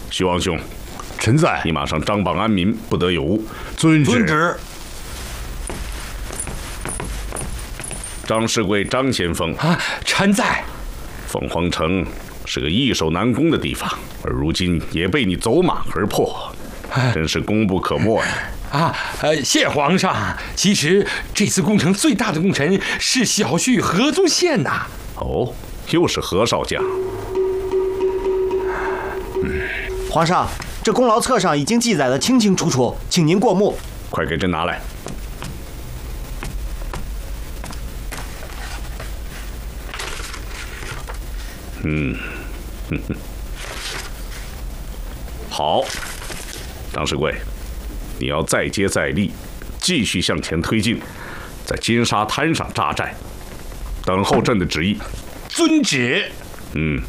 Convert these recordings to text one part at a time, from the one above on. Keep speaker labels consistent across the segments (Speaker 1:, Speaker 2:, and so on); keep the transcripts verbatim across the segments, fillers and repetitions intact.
Speaker 1: 徐王兄，
Speaker 2: 臣在。
Speaker 1: 你马上张榜安民，不得有误。
Speaker 2: 遵旨。
Speaker 3: 遵旨。
Speaker 1: 张世贵，张先锋
Speaker 3: 啊，臣在。
Speaker 1: 凤凰城是个易守难攻的地方，而如今也被你走马而破，真是功不可没呀！
Speaker 3: 啊，呃，谢皇上。其实这次攻城最大的功臣是小婿何宗宪呐。
Speaker 1: 哦，又是何少将。
Speaker 4: 嗯，皇上，这功劳册上已经记载得清清楚楚，请您过目。
Speaker 1: 快给朕拿来。嗯，哼哼，好，张世贵，你要再接再厉，继续向前推进，在金沙滩上扎寨，等候朕的旨意。
Speaker 3: 遵旨。
Speaker 1: 嗯。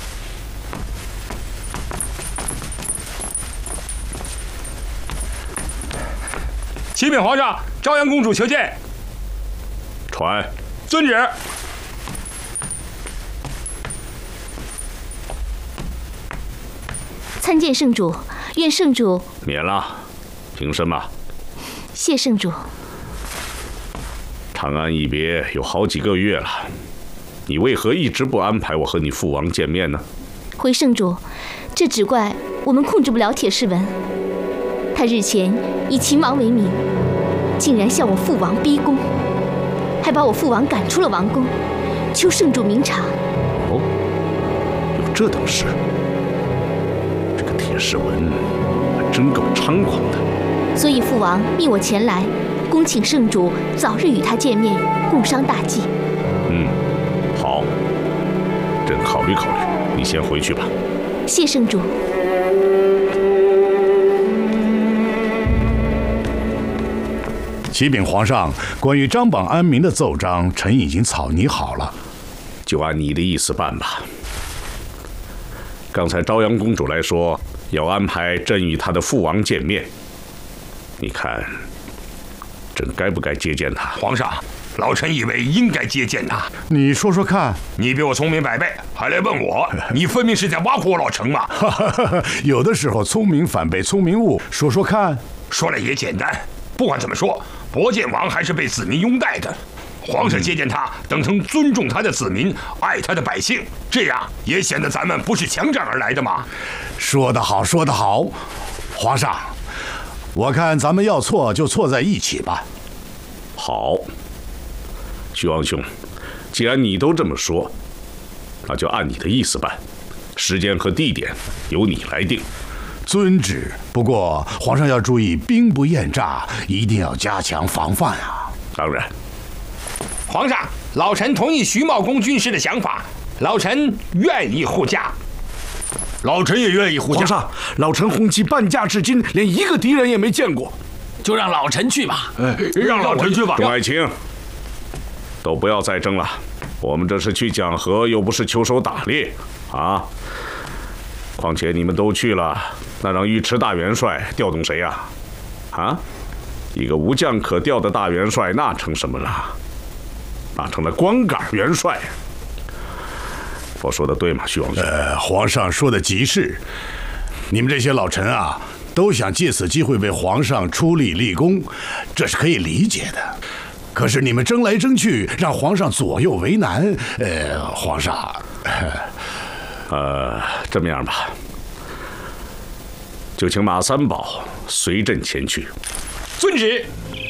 Speaker 3: 启禀皇上，朝阳公主求见。
Speaker 1: 传。
Speaker 3: 遵旨。
Speaker 5: 参见圣主，愿圣主
Speaker 1: 免了。凭什么？
Speaker 5: 谢圣主。
Speaker 1: 长安一别有好几个月了，你为何一直不安排我和你父王见面呢？
Speaker 5: 回圣主，这只怪我们控制不了铁士文。他日前以秦王为名，竟然向我父王逼宫，还把我父王赶出了王宫，求圣主明察。
Speaker 1: 哦，有这等事？这个铁士文还真够猖狂的。
Speaker 5: 所以父王命我前来，恭请圣主早日与他见面，共商大计。
Speaker 1: 嗯，好，朕考虑考虑。你先回去吧。
Speaker 5: 谢圣主。
Speaker 2: 启禀皇上，关于张榜安民的奏章，臣已经草拟好了，
Speaker 1: 就按你的意思办吧。刚才朝阳公主来说，要安排朕与她的父王见面，你看，朕该不该接见她？
Speaker 3: 皇上，老臣以为应该接见他。
Speaker 2: 你说说看。
Speaker 3: 你比我聪明百倍，还来问我？你分明是在挖苦我老臣嘛！
Speaker 2: 有的时候聪明反被聪明误，说说看。
Speaker 3: 说来也简单，不管怎么说，博建王还是被子民拥戴的。皇上接见他，等成尊重他的子民，爱他的百姓，这样也显得咱们不是强战而来的嘛。
Speaker 2: 说得好，说得好，皇上，我看咱们要错就错在一起吧。
Speaker 1: 好，徐王兄，既然你都这么说，那就按你的意思办，时间和地点由你来定。
Speaker 2: 遵旨。不过皇上要注意兵不厌诈，一定要加强防范啊。
Speaker 1: 当然。
Speaker 3: 皇上，老臣同意徐茂公军师的想法，老臣愿意护驾。
Speaker 6: 老臣也愿意护驾。
Speaker 7: 皇上，老臣红旗半驾至今，连一个敌人也没见过。
Speaker 6: 就让老臣去吧。
Speaker 3: 哎，让老臣去吧。
Speaker 1: 众爱卿，都不要再争了。我们这是去讲和，又不是求手打猎啊！况且你们都去了，那让尉迟大元帅调动谁呀？啊，一个无将可调的大元帅，那成什么了？那成了光杆元帅。我说的对吗，徐王兄？
Speaker 2: 呃，皇上说的极是。你们这些老臣啊，都想借此机会为皇上出力立功，这是可以理解的。可是你们争来争去，让皇上左右为难。呃，皇上，
Speaker 1: 呃，这么样吧，就请马三宝随朕前去。
Speaker 3: 遵旨。